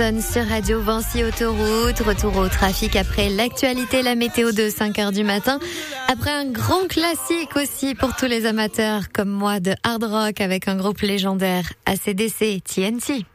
Sur Radio Vancy Autoroute, retour au trafic après l'actualité, la météo de 5h du matin. Après un grand classique aussi pour tous les amateurs comme moi de hard rock avec un groupe légendaire, AC/DC, TNT.